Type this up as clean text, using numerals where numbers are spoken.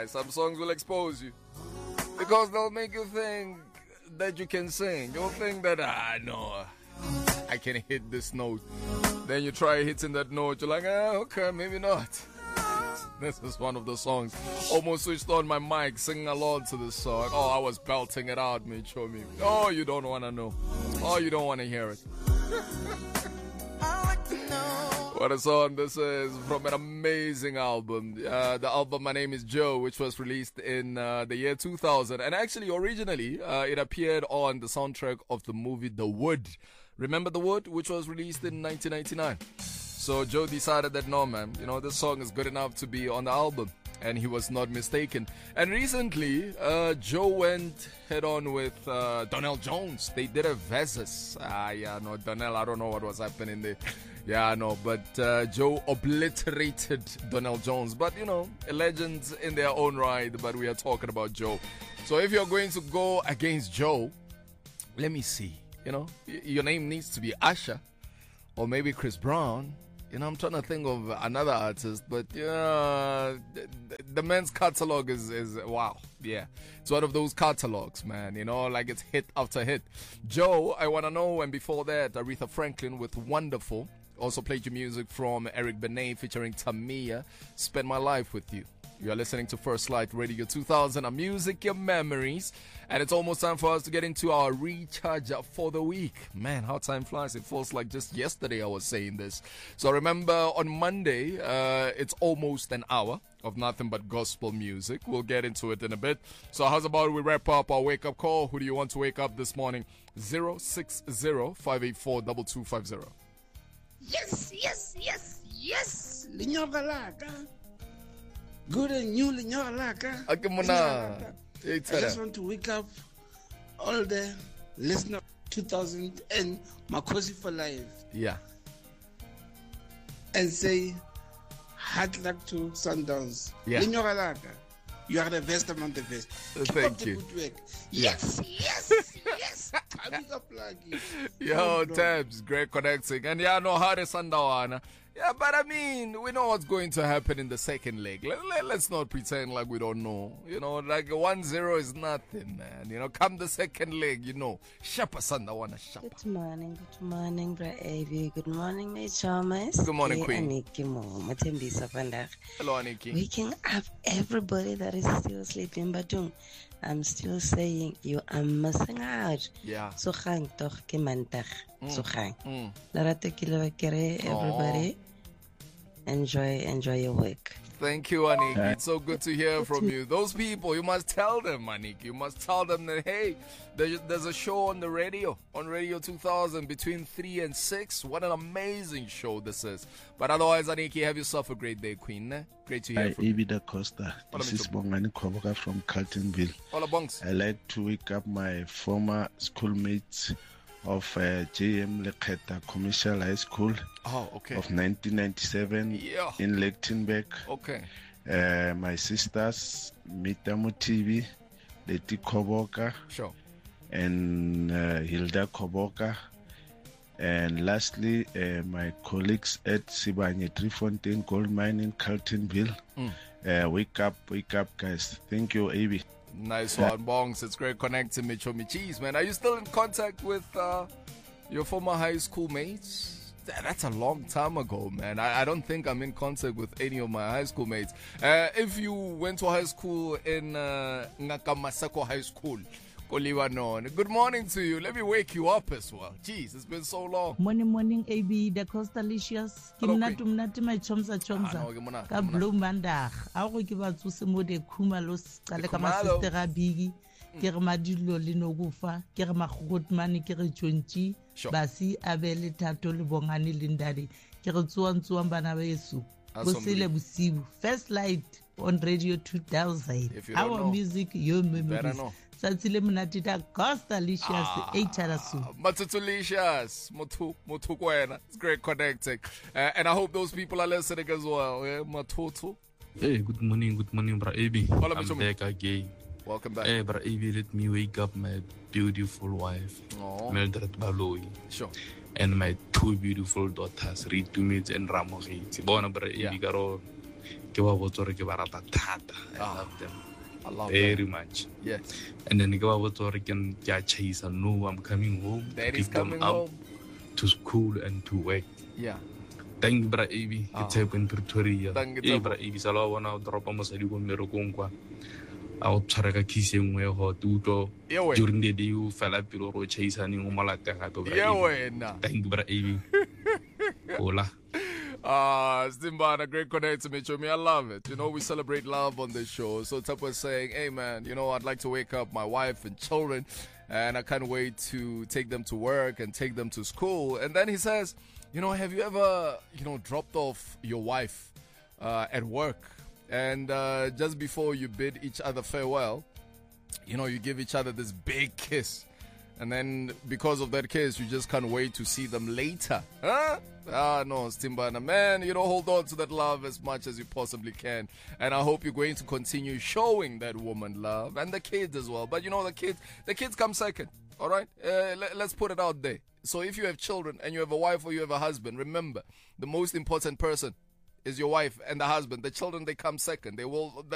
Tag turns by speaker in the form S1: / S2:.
S1: Some songs will expose you because they'll make you think that you can sing. You'll think that, no, I can hit this note. Then you try hitting that note. You're like, okay, maybe not. This is one of the songs. Almost switched on my mic, singing along to this song. Oh, I was belting it out, me, show me. Oh, you don't want to know. Oh, you don't want to hear it. What a song this is from an amazing album. The album My Name is Joe, which was released in the year 2000. And actually, originally, it appeared on the soundtrack of the movie The Wood. Remember The Wood, which was released in 1999? So Joe decided that, no, man, this song is good enough to be on the album. And he was not mistaken. And recently, Joe went head on with Donell Jones. They did a versus. Donell, I don't know what was happening there. Yeah, I know. But Joe obliterated Donell Jones. But, legends in their own right. But we are talking about Joe. So if you're going to go against Joe, let me see. Your name needs to be Usher or maybe Chris Brown. I'm trying to think of another artist, but the man's catalog is wow. Yeah, it's one of those catalogs, man. Like it's hit after hit. Joe, I Want to Know, and before that, Aretha Franklin with Wonderful. Also played your music from Eric Benet featuring Tamia, Spend My Life With You. You are listening to First Light Radio 2000, a music, your memories. And it's almost time for us to get into our recharge for the week. Man, how time flies. It feels like just yesterday I was saying this. So remember, on Monday, it's almost an hour of nothing but gospel music. We'll get into it in a bit. So how's about we wrap up our wake-up call? Who do you want to wake up this morning? 060-584-2250.
S2: Yes. Linyogalaka. Good and new Linyogalaka. I just want to wake up all the listeners 2000 and Makosi for life.
S1: Yeah.
S2: And say hard luck to Sundowns.
S1: Yeah.
S2: Linyogalaka. You are the best among the best.
S1: Thank you.
S2: Good work. Yes.
S1: Yo, Tabs, great connecting. And yeah, no, how is Sandawana? Yeah, but I mean, we know what's going to happen in the second leg. Let's not pretend like we don't know. Like 1-0 is nothing, man. Come the second leg, Shapa Sandawana, Shapa.
S3: Good morning, Bra Avi. Good morning, my charmers.
S1: Good morning, Queen.
S3: Hello,
S1: Aniki.
S3: Waking up everybody that is still sleeping, but I'm still saying you are missing out.
S1: Yeah.
S3: So hang toch ke mantag. So hang. Larate kilo kere everybody. Enjoy your week.
S1: Thank you, Anik. It's so good to hear from you. Those people, you must tell them, Anik. You must tell them that, hey, there's a show on the radio, on Radio 2000, between 3 and 6. What an amazing show this is. But otherwise, Aniki, have yourself a great day, Queen. Great to hear from you.
S4: Abida Costa. This is Bongani Kwaboka from Carltonville.
S1: Hola, Bongs.
S4: I like to wake up my former schoolmates of JM Leketa Commercial High School
S1: of
S4: 1997 in Lichtenberg.
S1: Okay.
S4: My sisters, Mita Mutivi, Leti Koboka,
S1: sure,
S4: and Hilda Koboka. And lastly, my colleagues at Sibanye Trifontaine Gold Mine in Carltonville. Wake up, guys. Thank you, Avi.
S1: Nice one, Bongs. It's great connecting, Micho Michis, man. Are you still in contact with your former high school mates? That's a long time ago, man. I don't think I'm in contact with any of my high school mates. If you went to high school in Ngakamasako High School, good morning to you. Let me wake you up as well. Jeez, it's been so long.
S5: Morning, AB, the Costalicious. Kimnatum, my chomsa. Ka blue mandag. Ako kiba tsuse mo de kumalos, kaleka ma sister Bigi, ke re madilo lino gufa, ke re magotmane ke re tshonchi, basi abele thato le bongane lindadi. Ke re tsuwang bana besu. Go sele bosibu. First Light on Radio 2000. Our music, your memories. Satsile Munatita Costalicious,
S1: Matutulicious, Motu Kwena. It's great connecting. And I hope those people are listening as well. Yeah, Matutu.
S6: Hey, good morning, Bra Abi. I'm back again.
S1: Welcome back.
S6: Hey, Bra Abi, let me wake up my beautiful wife, Mildred Baloi.
S1: Sure.
S6: And my two beautiful daughters, Ritumit and Ramohit. Bona Bra Abi, Garo. ke ba botsa gore ke ba rata thata. I love them.
S1: I love
S6: very much.
S1: Yeah.
S6: And then ke ba botsa gore ke a chase. No, I'm coming home.
S1: Daddy's coming home.
S6: To school and to work.
S1: Yeah.
S6: Thank you, bra Ebi. Ke tshepo in Pretoria. Bra Ebi sa la bona o dropa mosadi go mmerekong kwa. A o tshwara ka kise nngwe go tutlo. During the day you fela pelo ro chase ani o malate gape bra.
S1: Yeah, wena.
S6: Thank you, bra Ebi. Hola.
S1: Stimbana, great connect to meet you. I love it. You know, we celebrate love on this show. So Tap was saying, hey man, you know, I'd like to wake up my wife and children, and I can't wait to take them to work and take them to school. And then he says, you know, have you ever, you know, dropped off your wife at work, and just before you bid each other farewell, you know, you give each other this big kiss, and then because of that kiss, you just can't wait to see them later, huh? No, Stimbana, man, you know, hold on to that love as much as you possibly can. And I hope you're going to continue showing that woman love, and the kids as well. But you know, the kids come second, all right? Let's put it out there. So if you have children and you have a wife or you have a husband, remember, the most important person is your wife and the husband. The children, they come second.